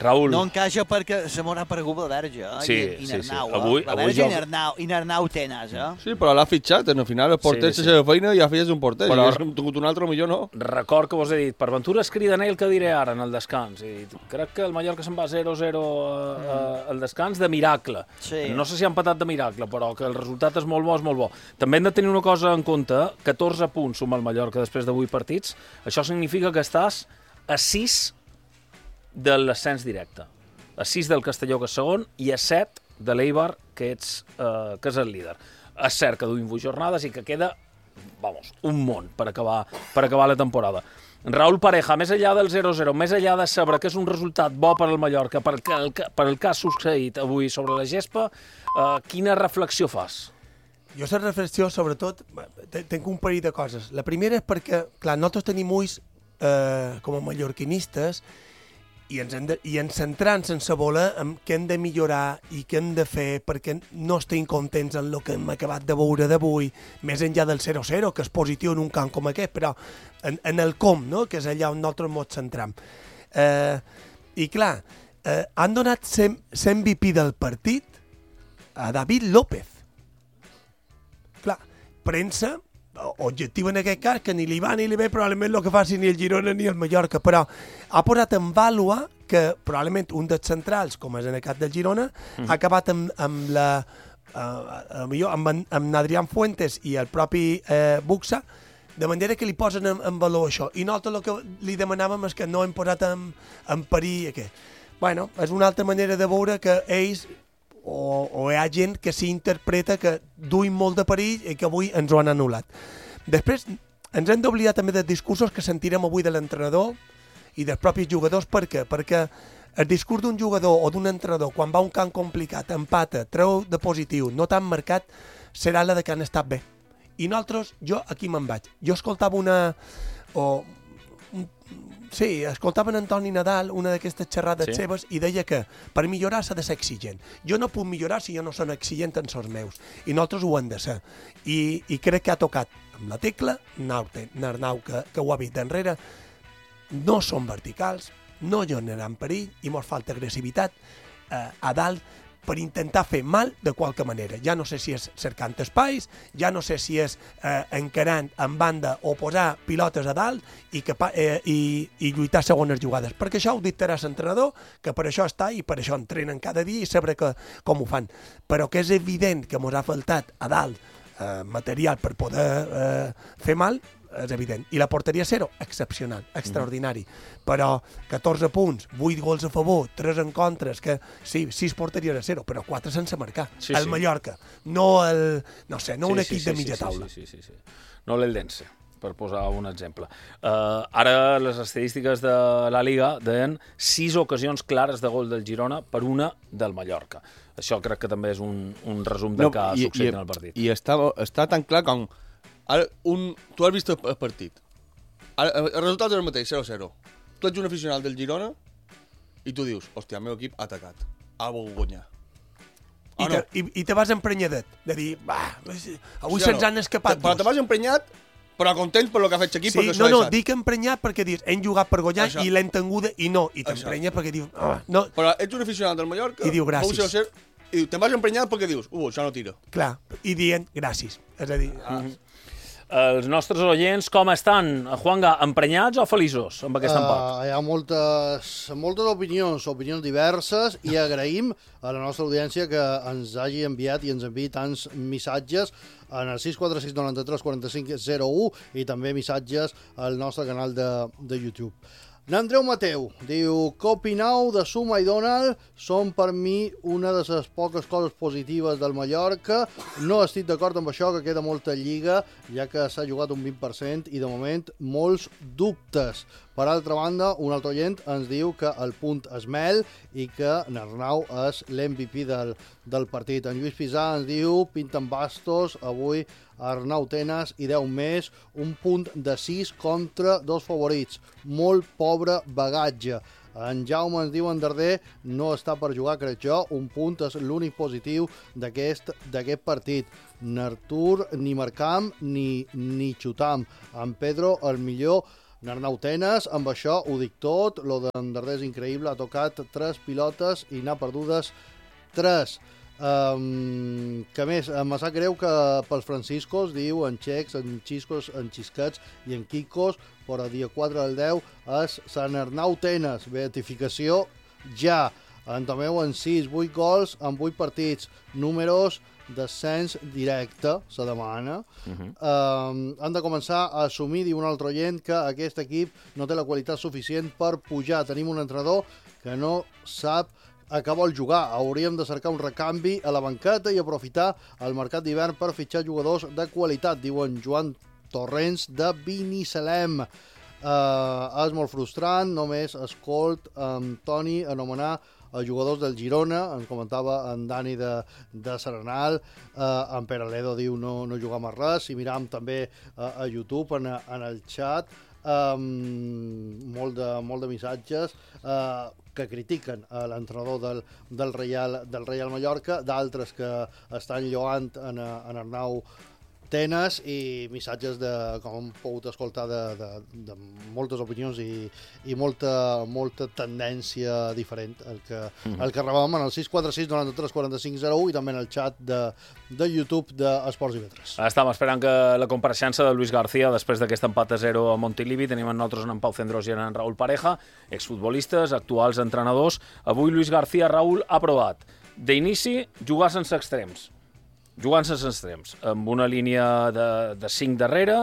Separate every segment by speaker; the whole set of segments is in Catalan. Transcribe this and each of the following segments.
Speaker 1: Raül.
Speaker 2: No encaixa perquè se m'ha aparegut Baderja,
Speaker 1: Sí,
Speaker 2: i
Speaker 1: sí, sí.
Speaker 2: Narnau,
Speaker 1: Avui
Speaker 2: Baderja
Speaker 1: joc...
Speaker 2: i Narnau Tenas,
Speaker 3: Sí, però l'ha fitxat, al final el porter
Speaker 1: Sí, sí.
Speaker 3: la seva feina i ja feies un porter,
Speaker 1: Però...
Speaker 3: i hem tingut un altre, millor no.
Speaker 1: Record que vos he dit, per Ventura Escridaner el que diré ara en el descans, i crec que el Mallorca se'n va 0-0 al descans de miracle.
Speaker 2: Sí.
Speaker 1: No sé si ha empatat de miracle, però que el resultat és molt bo, és molt bo. També hem de tenir una cosa en compte, 14 punts suma el Mallorca després de 8 partits, això significa que estàs a 6 de l'ascens directe. A 6 del Castelló, que és segon, i a 7 de l'Eibar, que és el líder. És cert que duim 8 jornades i que queda, un món per acabar la temporada. Raül Pareja, més enllà del 0-0, més enllà de saber que és un resultat bo per al Mallorca, per el que ha succeït avui sobre la gespa, quina reflexió fas?
Speaker 4: Jo la reflexió, sobretot, tinc un parell de coses. La primera és perquè, clar, nosaltres tenim ulls com a mallorquinistes i ens centrant sense voler en què hem de millorar i què hem de fer perquè no estem contents en el que hem acabat de veure d'avui, més enllà del 0-0, que és positiu en un camp com aquest, però en el com, no? Que és allà on nosaltres ens centram. I clar, han donat 100 MVP del partit a David López. Clar, premsa, objectiu en aquest cas, que ni li va ni li ve probablement el que faci ni el Girona ni el Mallorca, però ha posat en vàlua que probablement un dels centrals, com és en el cas del Girona, ha acabat amb Adrián Fuentes i el propi Buxa, de manera que li posen en valor això. I nosaltres el que li demanàvem és que no hem posat en perill aquest. Bueno, és una altra manera de veure que ells o hi ha gent que s'interpreta que duim molt de perill i que avui ens ho han anul·lat. Després, ens hem d'oblidar també dels discursos que sentirem avui de l'entrenador i dels propis jugadors. Per què? Perquè el discurs d'un jugador o d'un entrenador, quan va a un camp complicat, empata, treu de positiu, no tan marcat, serà la de que han estat bé. I nosaltres, jo aquí me'n vaig. Jo escoltava escoltava en Antoni Nadal una d'aquestes xerrades seves i deia que per millorar s'ha de ser exigent. Jo no puc millorar si jo no soc exigent en els meus. I nosaltres ho hem de ser. I crec que ha tocat amb la tecla Narnau, que ho ha vist d'enrere. No són verticals, no generen perill i mos falta agressivitat a dalt per intentar fer mal de qualque manera. Ja no sé si és cercant espais, ja no sé si és encarant en banda o posar pilotes a dalt i lluitar segones jugades. Perquè això ho dictarà l'entrenador, que per això està i per això entrenen cada dia i sabrà com ho fan. Però que és evident que ens ha faltat a dalt material per poder fer mal, és evident. I la porteria 0, excepcional, extraordinari. Però 14 punts, 8 gols a favor, 3 en contres, que sí, 6 porteries a 0, però 4 sense marcar. El Mallorca, no un equip de mitja taula.
Speaker 1: Sí. No l'Eldense, per posar un exemple. Ara les estadístiques de la Liga deien 6 ocasions clares de gol del Girona per una del Mallorca. Això crec que també és un resum del que ha succeït en el partit.
Speaker 3: I està tan clar com... Ara, tu has vist el partit. Ara, el resultat és el mateix, 0-0. Tu ets un aficionat del Girona i tu dius, hòstia, el meu equip ha atacat. Ha volgut guanyar.
Speaker 4: I te vas emprenyadet, de dir, avui se'ns han escapat
Speaker 3: però te vas emprenyat, però content per el que ha fet l'equip.
Speaker 4: Sí, dic emprenyat perquè dius, hem jugat per guanyar i l'hem tinguda, i no, i t'emprenyes perquè dius, no.
Speaker 3: Però ets un aficionat del Mallorca,
Speaker 4: i diu gràcies.
Speaker 3: I te'n vas emprenyat perquè dius, això no tira.
Speaker 4: Clar, i dient gràcies. És a dir...
Speaker 1: Els nostres oients com estan? Juanga, emprenyats o feliços amb aquest empat?
Speaker 5: Hi ha moltes opinions diverses, i agraïm a la nostra audiència que ens hagi enviat i ens enviï tants missatges en el 646 93 45 01 i també missatges al nostre canal de YouTube. N'Andreu Mateu diu: què opineu de Suma i Donald? Són per mi una de les poques coses positives del Mallorca. No estic d'acord amb això, que queda molta lliga, ja que s'ha jugat un 20% i de moment molts dubtes. Per altra banda, un altre oient ens diu que el punt es mel i que Narnau és l'MVP del partit. En Lluís Pisà ens diu: pinten bastos, avui Arnau Tenas i 10 més, un punt de 6 contra 2 favorits. Molt pobre bagatge. En Jaume ens diu: en Darder no està per jugar, crec jo, un punt és l'únic positiu d'aquest partit. N'Artur ni marcam ni xutam. En Pedro, el millor Arnau Tenas, amb això ho dic tot, lo d'en Darder és increïble, ha tocat 3 pilotes i n'ha perdudes 3. Que més, me sap greu que pels franciscos diu en xecs, en xiscos, en xisquets i en quicos, però dia 4 del 10 és Sant Arnau Tenas, beatificació ja. En Tomeu en 6, 8 gols en 8 partits, números descens directe, se demana. Han de començar a assumir, diu un altre oient, que aquest equip no té la qualitat suficient per pujar. Tenim un entrenador que no sap a què vol jugar. Hauríem de cercar un recanvi a la banqueta i aprofitar el mercat d'hivern per fitxar jugadors de qualitat, diuen Joan Torrents de Binissalem. És molt frustrant, només escolt Toni anomenar els jugadors del Girona, ens comentava en Dani de Serenal, en Pere Ledo diu no jugar més res, i miram també a YouTube, en el xat, molt de missatges que critiquen l'entrenador del Reial Mallorca, d'altres que estan lloant en Arnau Tenas, i missatges com hem pogut escoltar, de moltes opinions i molta tendència diferent, el que rebem en el 646 93 45 01 i també en el xat de YouTube d'Esports i Vetres.
Speaker 1: Estem esperant que la compareixença de Luis García després d'aquest empat a 0 a Montilivi. Tenim amb nosaltres en Pau Cendrós i en Raúl Pareja, exfutbolistes, actuals entrenadors. Avui Luis García, Raúl, ha provat d'inici jugar sense extrems, amb una línia de 5 darrere,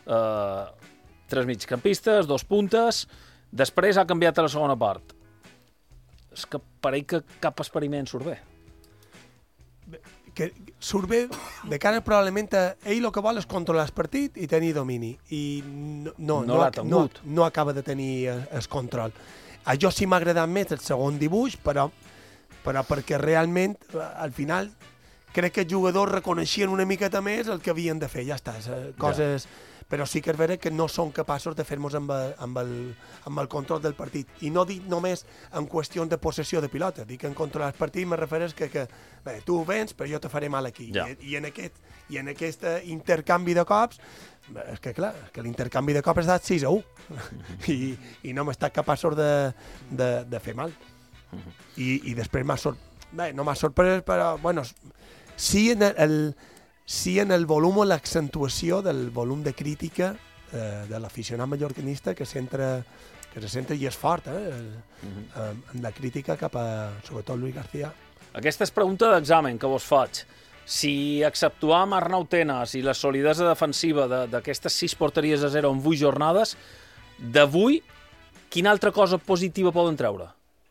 Speaker 1: 3 migcampistes, 2 puntes. Després ha canviat a la segona part. És que pareix que cap experiment surt bé.
Speaker 4: Que surt bé de cara probablement a ell el que vol és controlar el partit i tenir domini, i no acaba de tenir el control. A jo sí m'ha agradat més el segon dibuix, però perquè realment al final crec que els jugadors reconeixien una miqueta més el que havien de fer, ja està, coses... Ja. Però sí que és vera que no són capaços de fer-nos amb el control del partit. I no dic només en qüestions de possessió de pilota, dic en controlar el partit me refereix que bé, tu vens, però jo te faré mal aquí. Ja. I en aquest intercanvi de cops, és que clar, que l'intercanvi de cops ha estat 6-1 i no hem estat capaços de fer mal. I després no m'ha sorprès, però bueno, sí en el volum o l'accentuació del volum de crítica de l'aficionat mallorquinista que se centra i és fort en la crítica cap a, sobretot, Luis García.
Speaker 1: Aquesta és pregunta d'examen que vos faig. Si exceptuam Arnau Tenas i la solidesa defensiva d'aquestes 6 porteries a 0 en 8 jornades, d'avui, quina altra cosa positiva poden treure?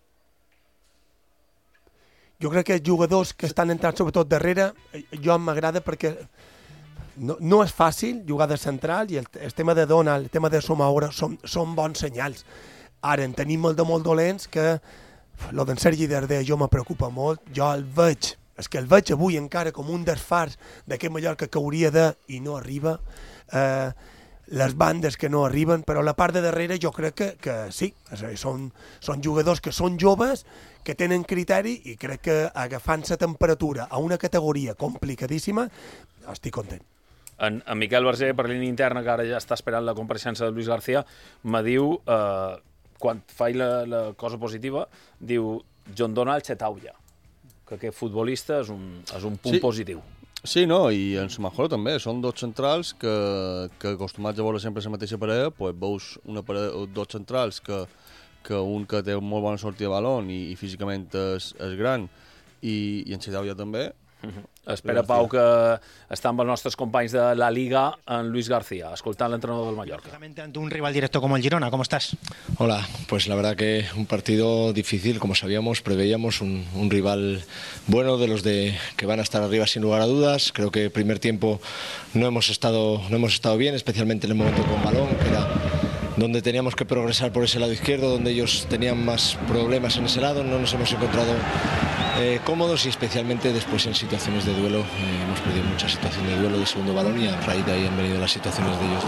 Speaker 4: Jo crec que els jugadors que estan entrant sobretot darrere, jo m'agrada perquè no és fàcil jugar de central, i el tema de Donald, el tema de Somaura són bons senyals. Ara en tenim molt dolents que el d'en Sergi Darder jo me preocupa molt, jo el veig avui encara com un dels fars d'aquest Mallorca que hauria de i no arriba, les bandes que no arriben, però la part de darrere jo crec que sí, són jugadors que són joves, que tenen criteri, i crec que agafant-se temperatura a una categoria complicadíssima, estic content.
Speaker 1: En Miquel Verger, per línia interna, que ara ja està esperant la compareixença de Luis García, me diu, quan faig la cosa positiva, diu John Donald Chetauia, que aquest futbolista és un punt positiu.
Speaker 3: Sí, no, i en Samajoro també. Són dos centrals que acostumats a veure sempre la mateixa parella, doncs veus dos centrals que un que té molt bona sortida de balón i físicament és gran, i en Chetauia també.
Speaker 1: Espera, Pau, que està amb els nostres companys de la Liga, en Luis García, escoltant l'entrenador del Mallorca.
Speaker 6: Ante un rival directo como el Girona, ¿cómo estás? Hola, pues la verdad que un partido difícil, como sabíamos, preveíamos un rival bueno, de los que van a estar arriba sin lugar a dudas. Creo que el primer tiempo no hemos estado bien, especialmente en el momento con balón, que era donde teníamos que progresar por ese lado izquierdo, donde ellos tenían más problemas en ese lado. No nos hemos encontrado cómodos, y especialmente después en situaciones de duelo hemos perdido muchas situaciones de duelo de segundo balón, y a raíz de ahí han venido las situaciones de ellos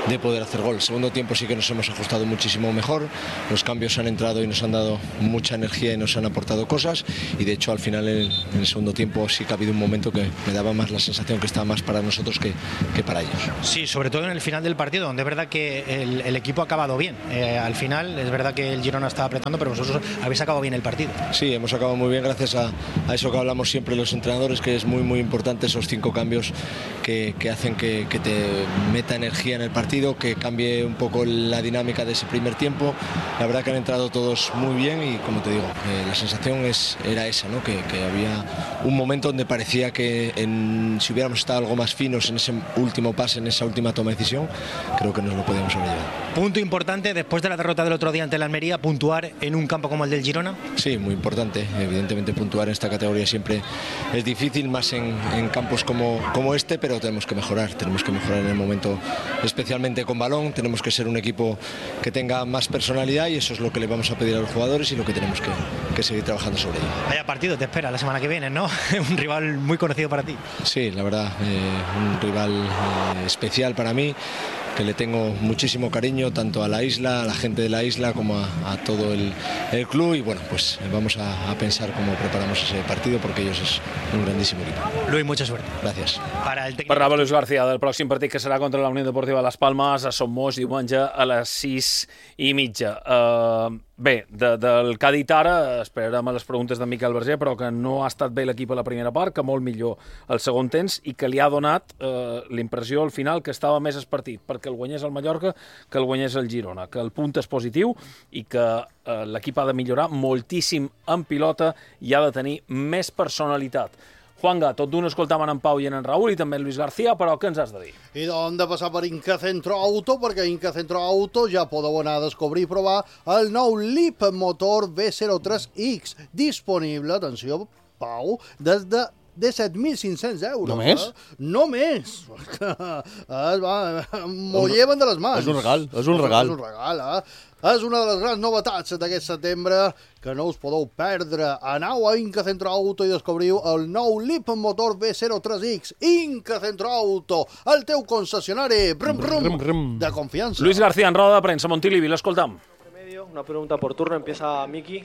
Speaker 6: de poder hacer gol. El segundo tiempo sí que nos hemos ajustado muchísimo mejor, los cambios han entrado y nos han dado mucha energía y nos han aportado cosas, y de hecho al final en el segundo tiempo sí que ha habido un momento que me daba más la sensación que estaba más para nosotros que para ellos.
Speaker 7: Sí, sobre todo en el final del partido, donde es verdad que el equipo ha acabado bien. Al final es verdad que el Girona está apretando, pero vosotros habéis acabado bien el partido.
Speaker 6: Sí, hemos acabado muy bien gracias a eso que hablamos siempre los entrenadores, que es muy muy importante esos 5 cambios que hacen que te meta energía en el partido, que cambie un poco la dinámica de ese primer tiempo. La verdad que han entrado todos muy bien y, como te digo, la sensación era esa, ¿no? Que había un momento donde parecía que si hubiéramos estado algo más finos en ese último pase, en esa última toma de decisión, creo que nos lo podíamos haber llevado.
Speaker 7: Punto importante, después de la derrota del otro día ante la Almería, puntuar en un campo como el del Girona.
Speaker 6: Sí, muy importante. Evidentemente puntuar en esta categoría siempre es difícil, más en campos como este, pero tenemos que mejorar en el momento, especialmente con balón. Tenemos que ser un equipo que tenga más personalidad y eso es lo que le vamos a pedir a los jugadores y lo que tenemos que seguir trabajando sobre ello.
Speaker 7: Vaya partido te espera la semana que viene, ¿no? Un rival muy conocido para ti.
Speaker 6: Sí, la verdad, un rival especial para mí, que le tengo muchísimo cariño tanto a la isla, a la gente de la isla, como a todo el club, y bueno, pues vamos a pensar cómo preparamos ese partido, porque ellos es un grandísimo equipo.
Speaker 7: Luis, mucha suerte.
Speaker 6: Gràcies.
Speaker 7: Para el
Speaker 1: Parlava Luis García del pròxim partit, que serà contra la Unió Deportiva Las Palmes a Son Moix, diumenge a les 6:30. Bé, del que ha dit ara, esperarem a les preguntes de Miquel Verger, però que no ha estat bé l'equip a la primera part, que molt millor el segon temps, i que li ha donat l'impressió al final que estava més espartit perquè el guanyés el Mallorca que el guanyés el Girona, que el punt és positiu i que l'equip ha de millorar moltíssim en pilota i ha de tenir més personalitat. Juanga, tot d'una escoltaven en Pau i en Raül i també en Luis García, però què ens has de dir?
Speaker 5: I hem de passar per Inca Centro Auto, perquè a Inca Centro Auto ja podeu anar a descobrir i provar el nou Leap motor V03X, disponible, atenció, Pau, des de 7.500 euros.
Speaker 3: Només?
Speaker 5: Només! M'ho lleven de les mans.
Speaker 3: És un regal.
Speaker 5: És un regal, És una de les grans novetats d'aquest setembre que no us podeu perdre. Aneu a Inca Centro Auto i descobriu el nou Leap motor V03X. Inca Centro Auto, el teu concessionari de confiança.
Speaker 1: Luis García en roda de premsa, Montilivi, l'escoltam.
Speaker 8: Una pregunta por turno, empieza Miki.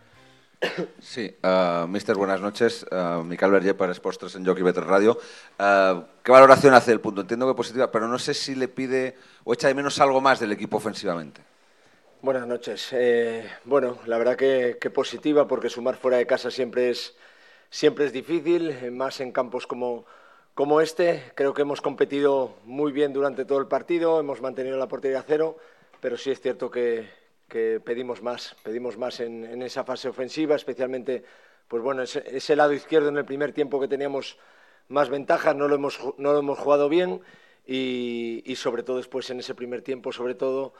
Speaker 9: Sí, mister, buenas noches. Miquel Verger para Sports 3 en Jockey Better Radio. ¿Qué valoración hace del punto? Entiendo que positiva, pero no sé si le pide o echa de menos algo más del equipo ofensivamente.
Speaker 8: Buenas noches. Bueno, la verdad que positiva, porque sumar fuera de casa siempre es difícil, más en campos como este. Creo que hemos competido muy bien durante todo el partido, hemos mantenido la portería a 0, pero sí es cierto que pedimos más en esa fase ofensiva, especialmente pues bueno, ese lado izquierdo en el primer tiempo que teníamos más ventajas, no lo hemos jugado bien y sobre todo después en ese primer tiempo, sobre todo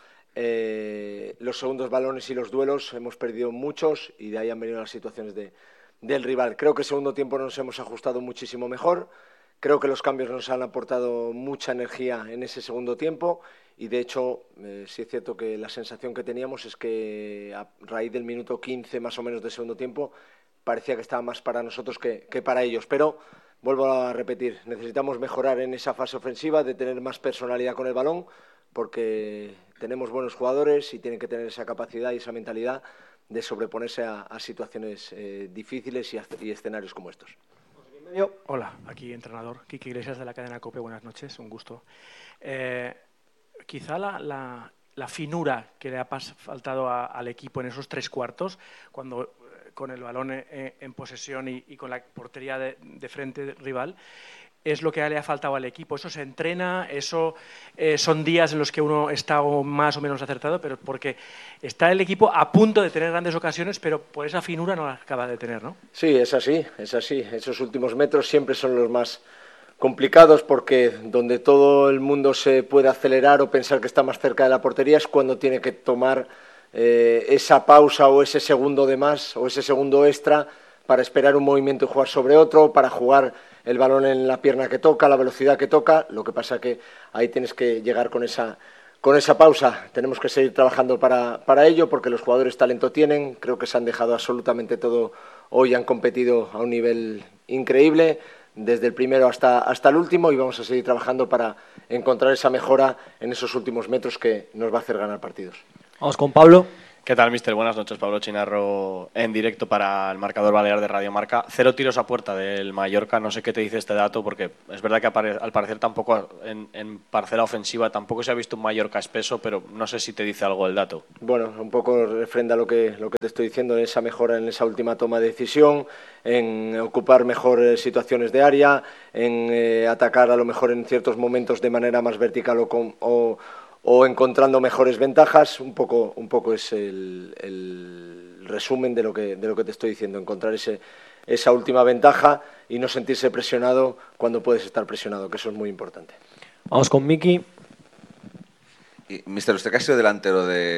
Speaker 8: los segundos balones y los duelos hemos perdido muchos y de ahí han venido las situaciones del rival. Creo que el segundo tiempo nos hemos ajustado muchísimo mejor, creo que los cambios nos han aportado mucha energía en ese segundo tiempo y de hecho sí es cierto que la sensación que teníamos es que a raíz del minuto 15 más o menos del segundo tiempo parecía que estaba más para nosotros que para ellos, pero vuelvo a repetir, necesitamos mejorar en esa fase ofensiva, de tener más personalidad con el balón, porque tenemos buenos jugadores y tienen que tener esa capacidad y esa mentalidad de sobreponerse a situaciones difíciles y escenarios como estos.
Speaker 10: Hola, aquí entrenador, Quique Iglesias de la cadena COPE, buenas noches, un gusto. Quizá la finura que le ha faltado al equipo en esos 3 cuartos, cuando con el balón en posesión y con la portería de frente rival, es lo que le ha faltado al equipo. Eso se entrena, eso son días en los que uno está más o menos acertado, pero porque está el equipo a punto de tener grandes ocasiones, pero por esa finura no la acaba de tener, ¿no?
Speaker 8: Sí, es así. Esos últimos metros siempre son los más complicados, porque donde todo el mundo se puede acelerar o pensar que está más cerca de la portería es cuando tiene que tomar esa pausa o ese segundo de más o ese segundo extra para esperar un movimiento y jugar sobre otro, para jugar el balón en la pierna que toca, la velocidad que toca. Lo que pasa que ahí tienes que llegar con esa pausa. Tenemos que seguir trabajando para ello, porque los jugadores talento tienen, creo que se han dejado absolutamente todo hoy, han competido a un nivel increíble, desde el primero hasta el último, y vamos a seguir trabajando para encontrar esa mejora en esos últimos metros que nos va a hacer ganar partidos.
Speaker 11: Vamos con Pablo.
Speaker 12: ¿Qué tal, mister? Buenas noches, Pablo Chinarro en directo para el Marcador Balear de Radio Marca. 0 tiros a puerta del Mallorca, no sé qué te dice este dato, porque es verdad que al parecer tampoco en parcela ofensiva tampoco se ha visto un Mallorca espeso, pero no sé si te dice algo el dato.
Speaker 8: Bueno, un poco refrenda lo que te estoy diciendo, esa mejora en esa última toma de decisión, en ocupar mejor situaciones de área, en atacar a lo mejor en ciertos momentos de manera más vertical o encontrando mejores ventajas. Un poco es el resumen de lo que te estoy diciendo, encontrar esa última ventaja y no sentirse presionado cuando puedes estar presionado, que eso es muy importante.
Speaker 11: Vamos con Miki.
Speaker 9: Mister, usted que ha sido delantero de